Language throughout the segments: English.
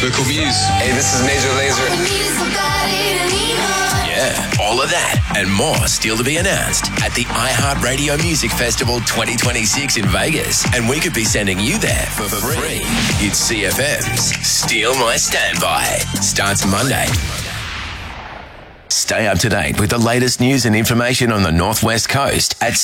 Local Muse. Hey, this is Major Lazer. Yeah, all of that and more still to be announced at the iHeartRadio Music Festival 2026 in Vegas. And we could be sending you there for free. It's CFM's Steal My Standby. Starts Monday. Stay up to date with the latest news and information on the Northwest Coast at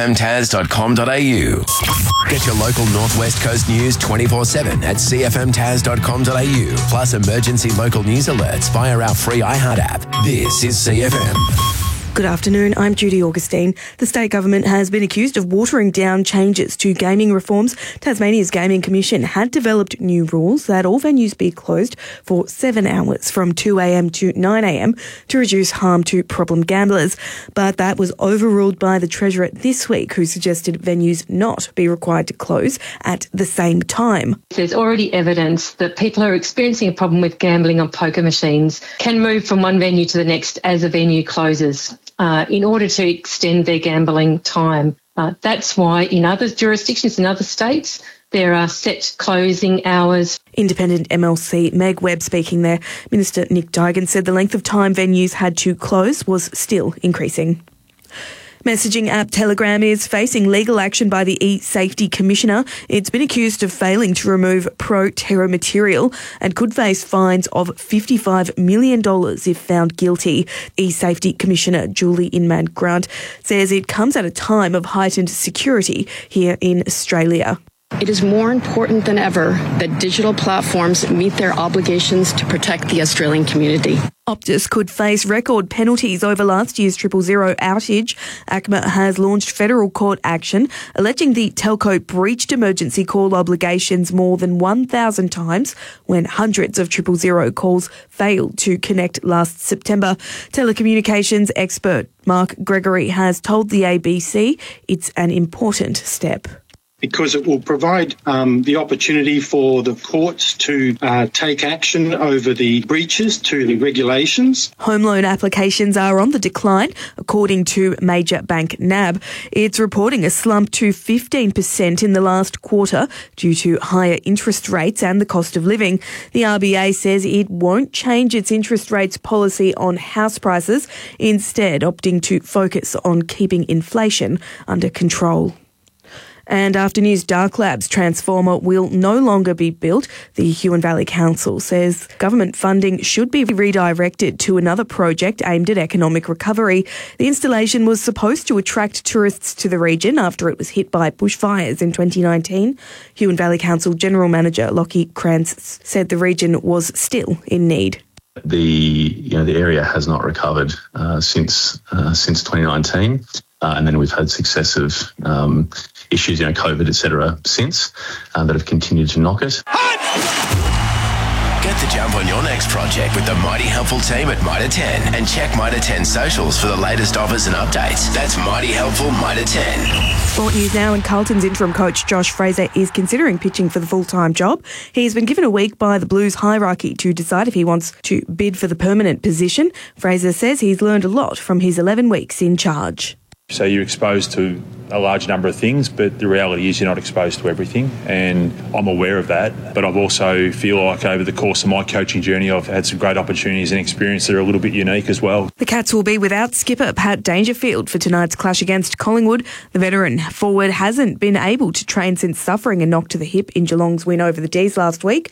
cfmtaz.com.au. Get your local Northwest Coast news 24/7 at cfmtaz.com.au. Plus emergency local news alerts via our free iHeart app. This is CFM. Good afternoon, I'm Judy Augustine. The state government has been accused of watering down changes to gaming reforms. Tasmania's Gaming Commission had developed new rules that all venues be closed for 7 hours from 2 a.m. to 9 a.m. to reduce harm to problem gamblers. But that was overruled by the Treasurer this week, who suggested venues not be required to close at the same time. There's already evidence that people who are experiencing a problem with gambling on poker machines can move from one venue to the next as a venue closes. In order to extend their gambling time. That's why in other jurisdictions, in other states, there are set closing hours. Independent MLC Meg Webb speaking there. Minister Nick Duigan said the length of time venues had to close was still increasing. Messaging app Telegram is facing legal action by the eSafety Commissioner. It's been accused of failing to remove pro-terror material and could face fines of $55 million if found guilty. eSafety Commissioner Julie Inman-Grant says it comes at a time of heightened security here in Australia. It is more important than ever that digital platforms meet their obligations to protect the Australian community. Optus could face record penalties over last year's 000 outage. ACMA has launched federal court action alleging the telco breached emergency call obligations more than 1,000 times when hundreds of 000 calls failed to connect last September. Telecommunications expert Mark Gregory has told the ABC it's an important step. Because it will provide the opportunity for the courts to take action over the breaches to the regulations. Home loan applications are on the decline, according to major bank NAB. It's reporting a slump to 15% in the last quarter due to higher interest rates and the cost of living. The RBA says it won't change its interest rates policy on house prices, instead opting to focus on keeping inflation under control. And after News Dark Labs transformer will no longer be built, the Huon Valley Council says government funding should be redirected to another project aimed at economic recovery. The installation was supposed to attract tourists to the region after it was hit by bushfires in 2019. Huon Valley Council General Manager Lockie Krantz said the region was still in need. The area has not recovered since 2019, and then we've had successive issues, COVID, etc., since that have continued to knock it. Get the jump on your next project with the Mighty Helpful team at Mitre 10 and check Mitre 10 socials for the latest offers and updates. That's Mighty Helpful Mitre 10. Sport news now, and Carlton's interim coach Josh Fraser is considering pitching for the full-time job. He's been given a week by the Blues hierarchy to decide if he wants to bid for the permanent position. Fraser says he's learned a lot from his 11 weeks in charge. So you're exposed to a large number of things, but the reality is you're not exposed to everything, and I'm aware of that. But I've also feel like over the course of my coaching journey, I've had some great opportunities and experience that are a little bit unique as well. The Cats will be without skipper Pat Dangerfield for tonight's clash against Collingwood. The veteran forward hasn't been able to train since suffering a knock to the hip in Geelong's win over the D's last week.